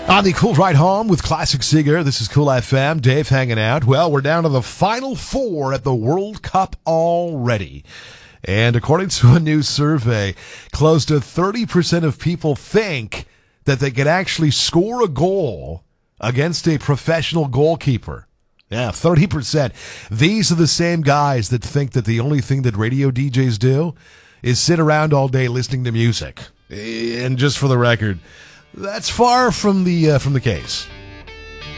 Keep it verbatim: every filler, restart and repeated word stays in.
On the Cool Ride Home with Classic Singer, this is Cool F M. Dave hanging out. Well, we're down to the final four at the World Cup already. And according to a new survey, close to thirty percent of people think that they could actually score a goal against a professional goalkeeper. Yeah, thirty percent. These are the same guys that think that the only thing that radio D Js do is sit around all day listening to music. And just for the record, that's far from the uh, from the case.